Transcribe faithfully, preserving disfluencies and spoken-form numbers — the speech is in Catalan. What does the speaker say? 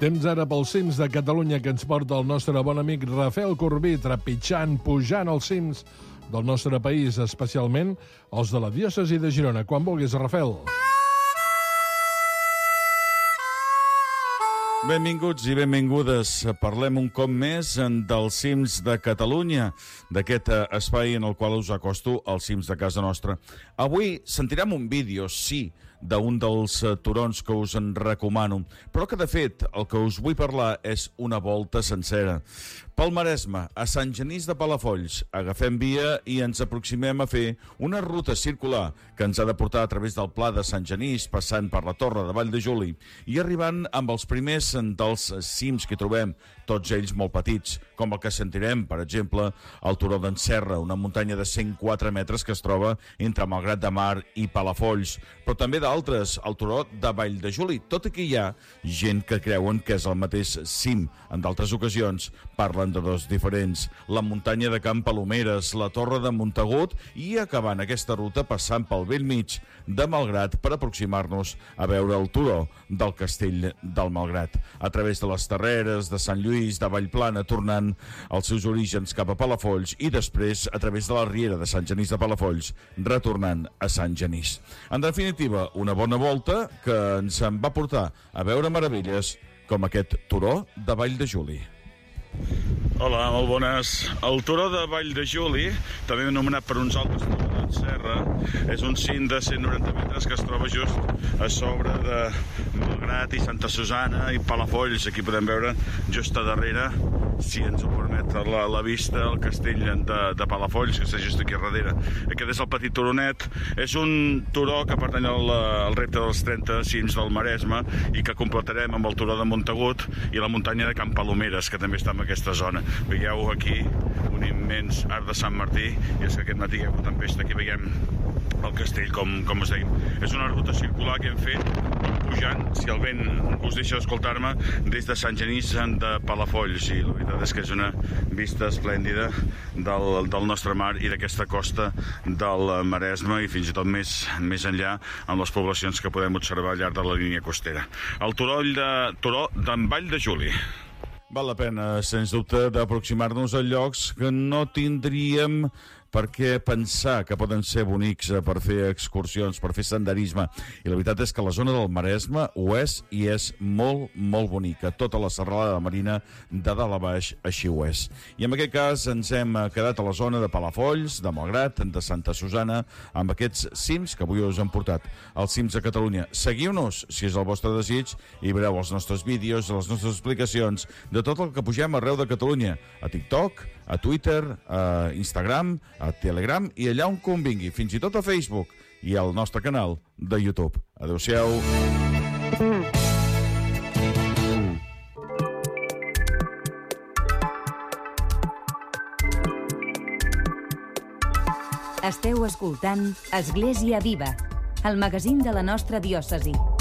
Temps ara pels cims de Catalunya que ens porta el nostre bon amic Rafael Corbí, trepitjant, pujant els cims del nostre país, especialment els de la diòcesi de Girona. Quan vulguis, Rafael. Benvinguts i benvingudes. Parlem un cop més dels cims de Catalunya, d'aquest espai en el qual us acosto als cims de casa nostra. Avui sentirem un vídeo, sí, d'un dels turons que us en recomano, però que de fet el que us vull parlar és una volta sencera. Pel Maresme, a Sant Genís de Palafolls, agafem via i ens aproximem a fer una ruta circular que ens ha de portar a través del Pla de Sant Genís, passant per la Torre de Vall de Juli i arribant amb els primers dels cims que trobem, tots ells molt petits, com el que sentirem, per exemple, al Turó d'en Serra, una muntanya de cent quatre metres que es troba entre Malgrat de Mar i Palafolls, però també d'altres, al Turó de Vall de Juli, tot i que hi ha gent que creuen que és el mateix cim. En d'altres ocasions parlen de dos diferents, la muntanya de Can Palomeres, la Torre de Montagut i acabant aquesta ruta passant pel bell mig de Malgrat per aproximar-nos a veure el turó del Castell del Malgrat, a través de les Terreres, de Sant Lluís, de Vallplana, tornant als seus orígens cap a Palafolls i després a través de la Riera de Sant Genís de Palafolls, retornant a Sant Genís. En definitiva, una bona volta que ens en va portar a veure meravelles com aquest turó de Vall de Juli. Hola, molt bones. El Turó de Vall de Juli, també anomenat per uns altres Turó d'en Serra, és un cim de cent noranta metres que es troba just a sobre de Malgrat i Santa Susana i Palafolls. Aquí podem veure just a darrere, si ens ho permet la, la vista, el castell de, de Palafolls, que està just aquí darrere. Aquest és el petit turonet. És un turó que pertany al, al repte dels trenta cims del Maresme i que completarem amb el Turó de Montagut i la muntanya de Can Palomeres, que també està en aquesta zona. Veieu aquí un immens arc de Sant Martí, i és que aquest matí hi ha hagut tempesta. Aquí veiem el castell, com, com us deim. És una ruta circular que hem fet pujant, si el vent us deixa escoltar-me, des de Sant Genís de Palafolls, i la veritat és que és una vista esplèndida del, del nostre mar i d'aquesta costa del Maresme i fins i tot més, més enllà amb les poblacions que podem observar al llarg de la línia costera. El turó de, turó d'en Vall de Juli. Val la pena, sens dubte, d'aproximar-nos a llocs que no tindríem per què pensar que poden ser bonics per fer excursions, per fer senderisme. I la veritat és que la zona del Maresme ho és i és molt, molt bonica. Tota la serralada marina de dalt a baix així ho és. I en aquest cas ens hem quedat a la zona de Palafolls, de Malgrat, de Santa Susana, amb aquests cims que avui us han portat, els cims de Catalunya. Seguiu-nos, si és el vostre desig, i veureu els nostres vídeos, les nostres explicacions de tot el que pugem arreu de Catalunya, a TikTok, a Twitter, a Instagram, a Telegram i allà on convingui, fins i tot a Facebook i al nostre canal de YouTube. Adéu-siau. Esteu escoltant Església Viva, el magazín de la nostra diòcesi.